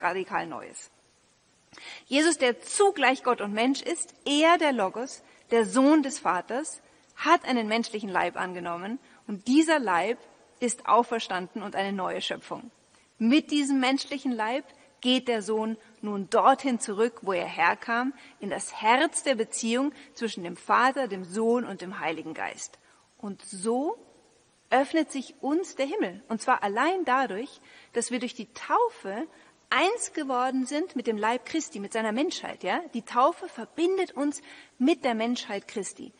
radikal Neues. Jesus, der zugleich Gott und Mensch ist, er der Logos, der Sohn des Vaters, hat einen menschlichen Leib angenommen und dieser Leib ist auferstanden und eine neue Schöpfung. Mit diesem menschlichen Leib geht der Sohn nun dorthin zurück, wo er herkam, in das Herz der Beziehung zwischen dem Vater, dem Sohn und dem Heiligen Geist. Und so öffnet sich uns der Himmel. Und zwar allein dadurch, dass wir durch die Taufe eins geworden sind mit dem Leib Christi, mit seiner Menschheit. Ja? Die Taufe verbindet uns mit der Menschheit Christi.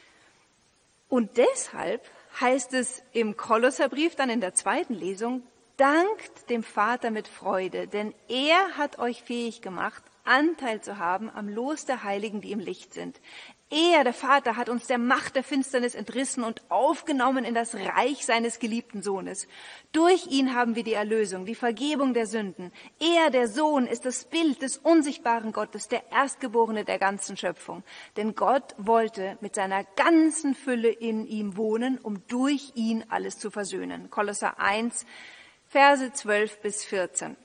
Und deshalb heißt es im Kolosserbrief dann in der zweiten Lesung, dankt dem Vater mit Freude, denn er hat euch fähig gemacht, Anteil zu haben am Los der Heiligen, die im Licht sind. Er, der Vater, hat uns der Macht der Finsternis entrissen und aufgenommen in das Reich seines geliebten Sohnes. Durch ihn haben wir die Erlösung, die Vergebung der Sünden. Er, der Sohn, ist das Bild des unsichtbaren Gottes, der Erstgeborene der ganzen Schöpfung. Denn Gott wollte mit seiner ganzen Fülle in ihm wohnen, um durch ihn alles zu versöhnen. Kolosser 1, Verse 12 bis 14.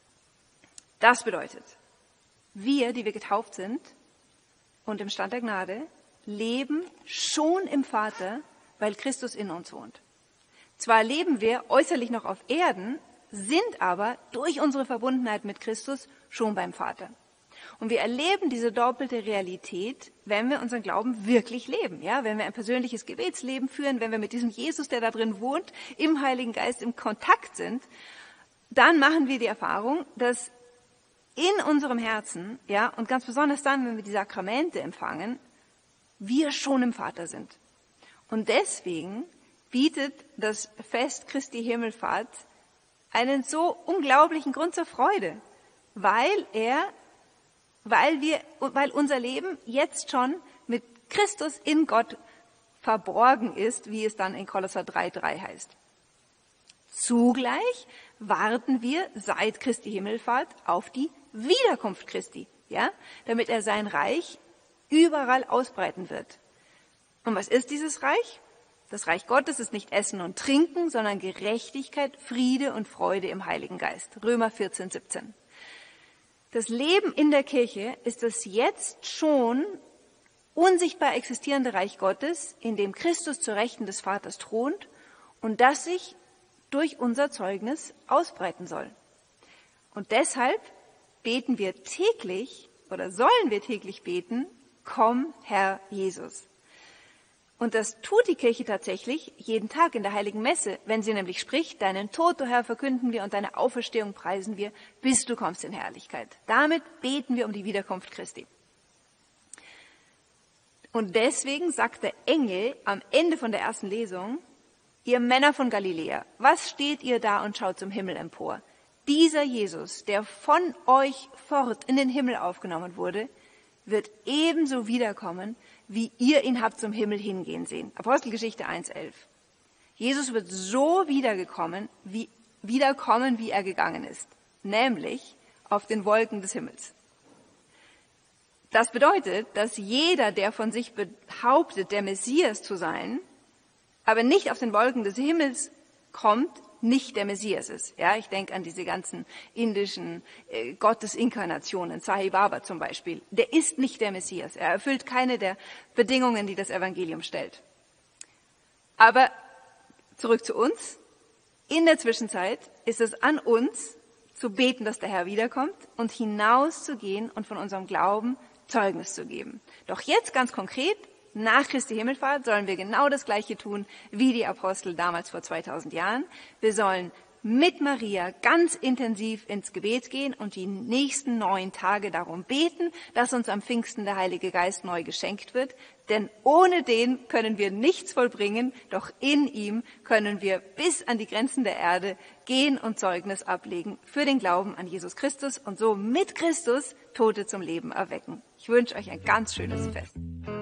Das bedeutet, wir, die wir getauft sind, und im Stand der Gnade leben schon im Vater, weil Christus in uns wohnt. Zwar leben wir äußerlich noch auf Erden, sind aber durch unsere Verbundenheit mit Christus schon beim Vater. Und wir erleben diese doppelte Realität, wenn wir unseren Glauben wirklich leben. Ja, wenn wir ein persönliches Gebetsleben führen, wenn wir mit diesem Jesus, der da drin wohnt, im Heiligen Geist im Kontakt sind, dann machen wir die Erfahrung, dass in unserem Herzen, ja, und ganz besonders dann, wenn wir die Sakramente empfangen, wir schon im Vater sind. Und deswegen bietet das Fest Christi Himmelfahrt einen so unglaublichen Grund zur Freude, weil unser Leben jetzt schon mit Christus in Gott verborgen ist, wie es dann in Kolosser 3,3 heißt. Zugleich warten wir seit Christi Himmelfahrt auf die Wiederkunft Christi, ja, damit er sein Reich überall ausbreiten wird. Und was ist dieses Reich? Das Reich Gottes ist nicht Essen und Trinken, sondern Gerechtigkeit, Friede und Freude im Heiligen Geist. Römer 14, 17. Das Leben in der Kirche ist das jetzt schon unsichtbar existierende Reich Gottes, in dem Christus zur Rechten des Vaters thront und das sich durch unser Zeugnis ausbreiten soll. Und deshalb beten wir täglich oder sollen wir täglich beten, komm Herr Jesus. Und das tut die Kirche tatsächlich jeden Tag in der Heiligen Messe, wenn sie nämlich spricht, deinen Tod, o Herr, verkünden wir und deine Auferstehung preisen wir, bis du kommst in Herrlichkeit. Damit beten wir um die Wiederkunft Christi. Und deswegen sagt der Engel am Ende von der ersten Lesung, ihr Männer von Galiläa, was steht ihr da und schaut zum Himmel empor? Dieser Jesus, der von euch fort in den Himmel aufgenommen wurde, wird ebenso wiederkommen, wie ihr ihn habt zum Himmel hingehen sehen. Apostelgeschichte 1,11. Jesus wird so wiederkommen, wie er gegangen ist, nämlich auf den Wolken des Himmels. Das bedeutet, dass jeder, der von sich behauptet, der Messias zu sein, aber nicht auf den Wolken des Himmels kommt, nicht der Messias ist. Ja, ich denke an diese ganzen indischen Gottesinkarnationen, Sai Baba zum Beispiel. Der ist nicht der Messias. Er erfüllt keine der Bedingungen, die das Evangelium stellt. Aber zurück zu uns. In der Zwischenzeit ist es an uns, zu beten, dass der Herr wiederkommt und hinauszugehen und von unserem Glauben Zeugnis zu geben. Doch jetzt ganz konkret, nach Christi Himmelfahrt sollen wir genau das Gleiche tun wie die Apostel damals vor 2000 Jahren. Wir sollen mit Maria ganz intensiv ins Gebet gehen und die nächsten 9 Tage darum beten, dass uns am Pfingsten der Heilige Geist neu geschenkt wird. Denn ohne den können wir nichts vollbringen, doch in ihm können wir bis an die Grenzen der Erde gehen und Zeugnis ablegen für den Glauben an Jesus Christus und so mit Christus Tote zum Leben erwecken. Ich wünsche euch ein ganz schönes Fest.